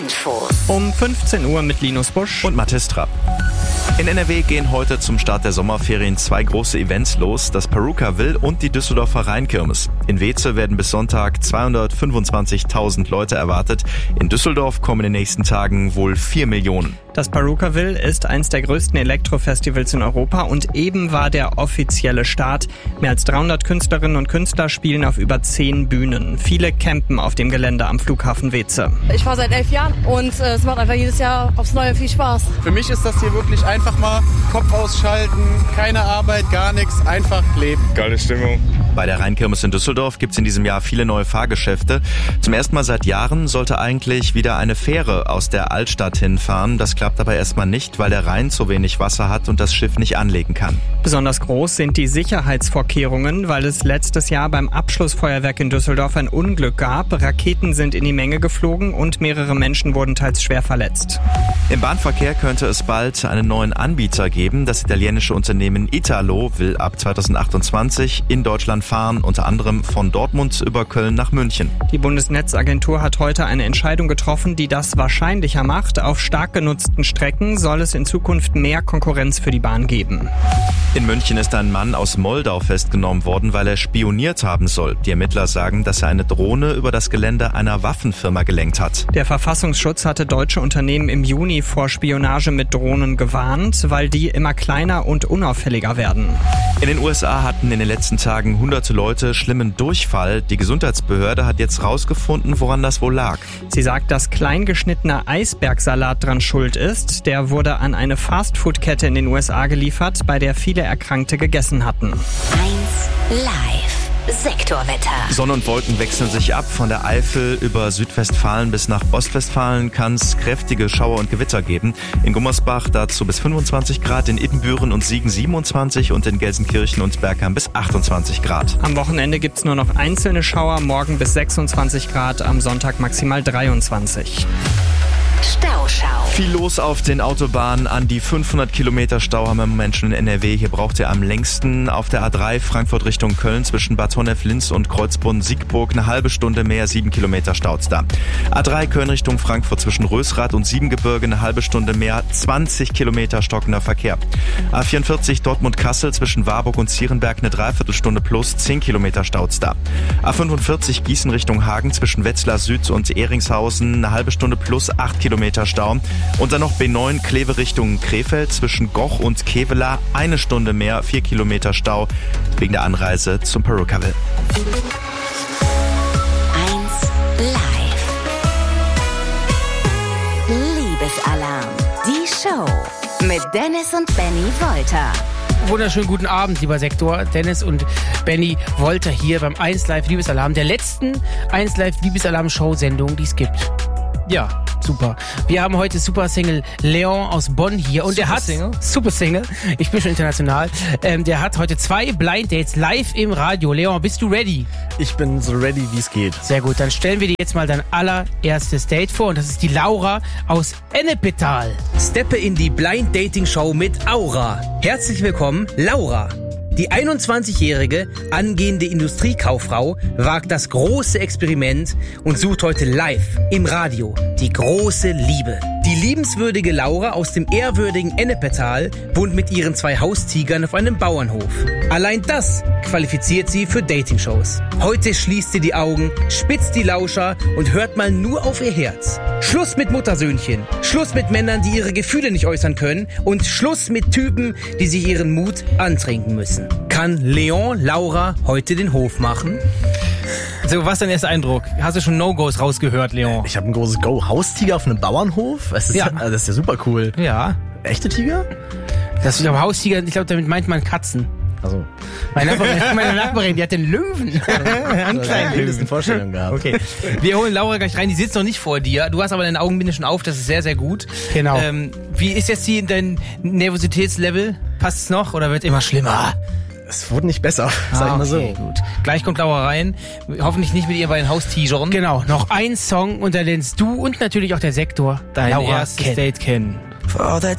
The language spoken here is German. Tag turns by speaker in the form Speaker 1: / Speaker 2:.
Speaker 1: Infos.
Speaker 2: Um 15 Uhr mit Linus Busch
Speaker 3: und Mathis Trapp. In NRW gehen heute zum Start der Sommerferien 2 große Events los, das Perukaville und die Düsseldorfer Rheinkirmes. In Weeze werden bis Sonntag 225.000 Leute erwartet. In Düsseldorf kommen in den nächsten Tagen wohl 4 Millionen.
Speaker 2: Das Perukaville ist eins der größten Elektrofestivals in Europa und eben war der offizielle Start. Mehr als 300 Künstlerinnen und Künstler spielen auf über 10 Bühnen. Viele campen auf dem Gelände am Flughafen Weeze.
Speaker 4: Ich fahre seit 11 Jahren und es macht einfach jedes Jahr aufs Neue viel Spaß.
Speaker 5: Für mich ist das hier wirklich einfach mal Kopf ausschalten, keine Arbeit, gar nichts, einfach leben.
Speaker 6: Geile Stimmung.
Speaker 3: Bei der Rheinkirmes in Düsseldorf gibt es in diesem Jahr viele neue Fahrgeschäfte. Zum ersten Mal seit Jahren sollte eigentlich wieder eine Fähre aus der Altstadt hinfahren. Das klappt aber erstmal nicht, weil der Rhein zu wenig Wasser hat und das Schiff nicht anlegen kann.
Speaker 2: Besonders groß sind die Sicherheitsvorkehrungen, weil es letztes Jahr beim Abschlussfeuerwerk in Düsseldorf ein Unglück gab. Raketen sind in die Menge geflogen und mehrere Menschen wurden teils schwer verletzt.
Speaker 3: Im Bahnverkehr könnte es bald einen neuen Anbieter geben. Das italienische Unternehmen Italo will ab 2028 in Deutschland fahren, unter anderem von Dortmund über Köln nach München.
Speaker 2: Die Bundesnetzagentur hat heute eine Entscheidung getroffen, die das wahrscheinlicher macht. Auf stark genutzten Strecken soll es in Zukunft mehr Konkurrenz für die Bahn geben.
Speaker 3: In München ist ein Mann aus Moldau festgenommen worden, weil er spioniert haben soll. Die Ermittler sagen, dass er eine Drohne über das Gelände einer Waffenfirma gelenkt hat.
Speaker 2: Der Verfassungsschutz hatte deutsche Unternehmen im Juni vor Spionage mit Drohnen gewarnt, weil die immer kleiner und unauffälliger werden.
Speaker 3: In den USA hatten in den letzten Tagen hunderte Leute schlimmen Durchfall. Die Gesundheitsbehörde hat jetzt rausgefunden, woran das wohl lag.
Speaker 2: Sie sagt, dass kleingeschnittener Eisbergsalat dran schuld ist. Der wurde an eine Fastfood-Kette in den USA geliefert, bei der viele Erkrankte gegessen hatten.
Speaker 1: 1 Live. Sektorwetter.
Speaker 3: Sonne und Wolken wechseln sich ab. Von der Eifel über Südwestfalen bis nach Ostwestfalen kann es kräftige Schauer und Gewitter geben. In Gummersbach dazu bis 25 Grad, in Ibbenbüren und Siegen 27 und in Gelsenkirchen und Bergheim bis 28 Grad.
Speaker 2: Am Wochenende gibt's nur noch einzelne Schauer, morgen bis 26 Grad, am Sonntag maximal 23.
Speaker 1: Stauschau.
Speaker 3: Viel los auf den Autobahnen. An die 500 Kilometer Stau haben wir im Moment schon in NRW. Hier braucht ihr am längsten auf der A3 Frankfurt Richtung Köln zwischen Bad Honnef-Linz und Kreuzbrunn-Siegburg eine halbe Stunde mehr, 7 Kilometer staut's da. A3 Köln Richtung Frankfurt zwischen Rösrath und Siebengebirge eine halbe Stunde mehr, 20 Kilometer stockender Verkehr. A44 Dortmund-Kassel zwischen Warburg und Zierenberg eine Dreiviertelstunde plus, 10 Kilometer staut's da. A45 Gießen Richtung Hagen zwischen Wetzlar Süd und Ehringshausen eine halbe Stunde plus, 8 Kilometer Stau. Und dann noch B9 Kleve Richtung Krefeld zwischen Goch und Kevela eine Stunde mehr, 4 Kilometer Stau wegen der Anreise zum Perukaville.
Speaker 1: 1 Live. Liebesalarm. Die Show mit Dennis und Benny Wolter.
Speaker 7: Wunderschönen guten Abend, lieber Sektor. Dennis und Benny Wolter hier beim 1 Live Liebesalarm, der letzten 1 Live Liebesalarm Show-Sendung, die es gibt. Ja, super. Wir haben heute Super Single Leon aus Bonn hier und Super Single, ich bin schon international, der hat heute 2 Blind Dates live im Radio. Leon, bist du ready?
Speaker 8: Ich bin so ready, wie es geht.
Speaker 7: Sehr gut, dann stellen wir dir jetzt mal dein allererstes Date vor und das ist die Laura aus Ennepetal.
Speaker 9: Steppe in die Blind Dating Show mit Aura. Herzlich willkommen, Laura. Die 21-jährige, angehende Industriekauffrau wagt das große Experiment und sucht heute live im Radio die große Liebe. Die liebenswürdige Laura aus dem ehrwürdigen Ennepetal wohnt mit ihren 2 Haustigern auf einem Bauernhof. Allein das qualifiziert sie für Dating-Shows. Heute schließt sie die Augen, spitzt die Lauscher und hört mal nur auf ihr Herz. Schluss mit Muttersöhnchen, Schluss mit Männern, die ihre Gefühle nicht äußern können und Schluss mit Typen, die sich ihren Mut antrinken müssen. Kann Leon Laura heute den Hof machen?
Speaker 10: So, was ist dein erster Eindruck? Hast du schon No-Gos rausgehört, Leon?
Speaker 8: Ich habe ein großes Go. Haustiger auf einem Bauernhof? Das ist ja super cool.
Speaker 7: Ja.
Speaker 8: Echte Tiger?
Speaker 7: Das ist Haustiger, ich glaube, damit meint man Katzen.
Speaker 8: Also.
Speaker 7: Meine Nachbarin, die hat den Löwen.
Speaker 8: Einen kleinen Löwen. Vorstellung gehabt.
Speaker 10: Okay. Wir holen Laura gleich rein, die sitzt noch nicht vor dir. Du hast aber deine Augenbinde schon auf, das ist sehr, sehr gut.
Speaker 7: Genau.
Speaker 10: Wie ist jetzt dein Nervositätslevel? Passt es noch oder wird immer schlimmer?
Speaker 8: Es wurde nicht besser, sag ich mal so.
Speaker 10: Gut. Gleich kommt Laura rein. Hoffentlich nicht mit ihr bei den Haustigern.
Speaker 7: Genau, noch ein Song und da lernst du und natürlich auch der Sektor
Speaker 10: dein
Speaker 7: Laura
Speaker 10: erstes Date kennen.
Speaker 11: For all the